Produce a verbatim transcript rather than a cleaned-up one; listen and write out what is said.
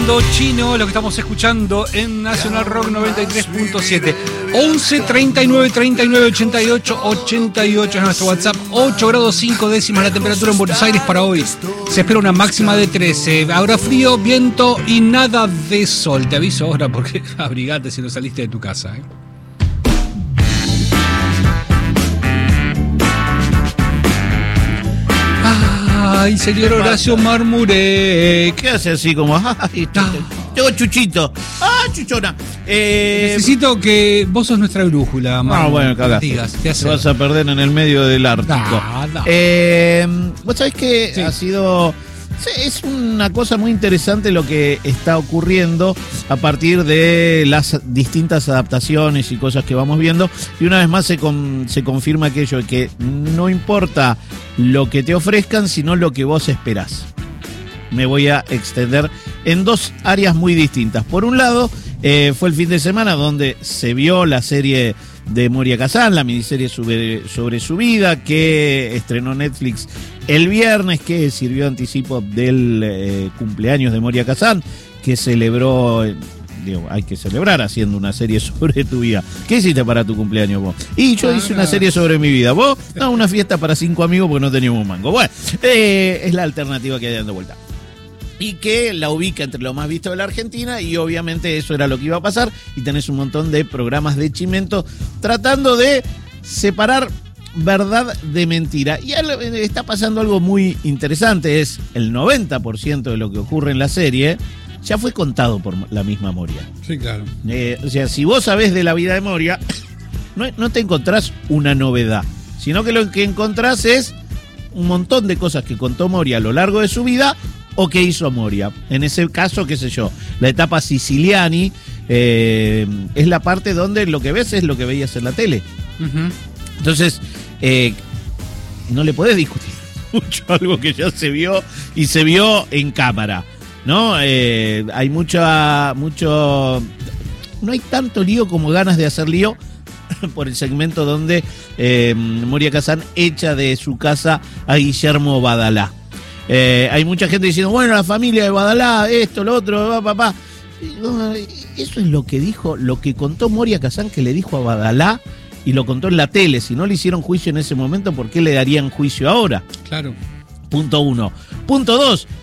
Mundo Chino, lo que estamos escuchando en Nacional Rock noventa y tres punto siete. once treinta y nueve treinta y nueve ochenta y ocho ochenta y ocho es nuestro WhatsApp. ocho grados cinco décimas la temperatura en Buenos Aires para hoy. Se espera una máxima de trece. Habrá frío, viento y nada de sol. Te aviso ahora porque abrigate si no saliste de tu casa, ¿eh? Ay, señor Horacio Marmurek. ¿Qué hace así como? Ay, tengo chuchito. Ah, chuchona. Eh... Necesito que vos sos nuestra brújula, Marmurek. Ah, bueno, cagaste. Digas, ¿qué haces? Te vas a perder en el medio del Ártico. Nah, nah. Eh, vos sabés que Sí. ha sido... Es una cosa muy interesante lo que está ocurriendo a partir de las distintas adaptaciones y cosas que vamos viendo. Y una vez más se, con, se confirma aquello de que no importa lo que te ofrezcan, sino lo que vos esperás. Me voy a extender en dos áreas muy distintas. Por un lado, eh, fue el fin de semana donde se vio la serie de Moria Kazan, la miniserie sobre, sobre su vida, que estrenó Netflix el viernes, que sirvió de anticipo del eh, cumpleaños de Moria Kazan, que celebró, eh, digo, hay que celebrar haciendo una serie sobre tu vida. ¿Qué hiciste para tu cumpleaños vos? Y yo hice una serie sobre mi vida. ¿Vos? No, una fiesta para cinco amigos porque no teníamos mango. Bueno, eh, es la alternativa que hay dando vuelta. Y que la ubica entre lo más visto de la Argentina, y obviamente eso era lo que iba a pasar, y tenés un montón de programas de chimento tratando de separar verdad de mentira. Y está pasando algo muy interesante, es el noventa por ciento de lo que ocurre en la serie ya fue contado por la misma Moria. Sí, claro. Eh, o sea, si vos sabés de la vida de Moria, no, no te encontrás una novedad, sino que lo que encontrás es un montón de cosas que contó Moria a lo largo de su vida, o que hizo Moria. En ese caso, qué sé yo, la etapa Siciliani eh, es la parte donde lo que ves es lo que veías en la tele. Uh-huh. Entonces, eh, no le podés discutir mucho algo que ya se vio y se vio en cámara, ¿no? Eh, hay mucha, mucho... No hay tanto lío como ganas de hacer lío por el segmento donde eh, Moria Kazan echa de su casa a Guillermo Badalá. Eh, hay mucha gente diciendo, bueno, la familia de Badalá, esto, lo otro, papá. Eso es lo que dijo, lo que contó Moria Kazan, que le dijo a Badalá, y lo contó en la tele. Si no le hicieron juicio en ese momento, ¿por qué le darían juicio ahora? Claro. Punto uno. Punto dos,